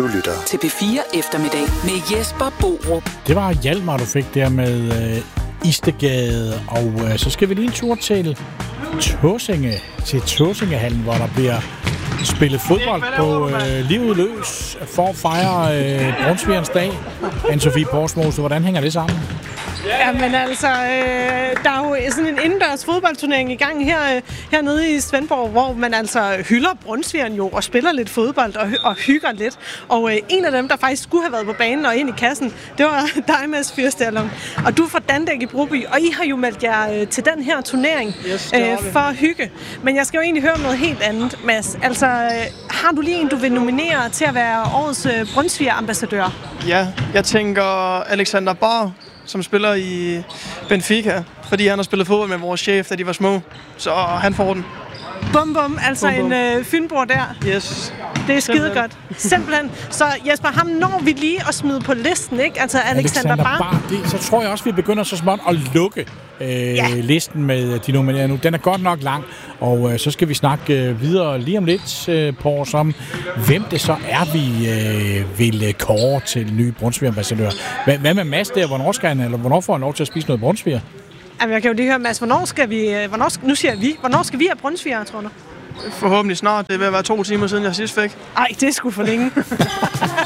Du lytter til P4 Eftermiddag med Jesper Borup. Det var Hjalmar, du fik der med Istegade, og så skal vi lige en tur til Tåsingehallen, hvor der bliver spillet fodbold på livet løs for at fejre Brunsvigerens dag. Anne-Sophie Porsmose, hvordan hænger det sammen? Ja, men altså, der er jo sådan en indendørs fodboldturnering i gang hernede i Svendborg, hvor man altså hylder Brunsvigeren jo og spiller lidt fodbold og hygger lidt. Og en af dem, der faktisk skulle have været på banen og ind i kassen, det var dig, Mads Fyrstallum. Og du er fra Dandæk i Broby, og I har jo meldt jer til den her turnering for at hygge. Men jeg skal jo egentlig høre om noget helt andet, Mads. Altså, har du lige en, du vil nominere til at være årets Brunsviger-ambassadør? Ja, jeg tænker Alexander Bar, som spiller i Benfica, fordi han har spillet fodbold med vores chef, da de var små. Så han får den. Bum bum, altså bum, en fynbord der. Yes. Det er skide godt. Simpelthen. Så Jesper, ham når vi lige at smide på listen, ikke? Altså Alexander Bar. Så tror jeg også, vi begynder så småt at lukke listen med de nominerede nu. Den er godt nok lang, og så skal vi snakke videre lige om lidt på om, hvem det så er, vi vil kåre til ny Brunsviger-ambassadør. Hvad med Mads der? Hvornår får han lov til at spise noget brunsviger? Jamen, jeg kan jo lige høre, Mads, hvornår skal vi have brunsviger, tror du? Forhåbentlig snart. Det vil være 2 timer siden, jeg sidst fik. Ej, det er sgu for længe.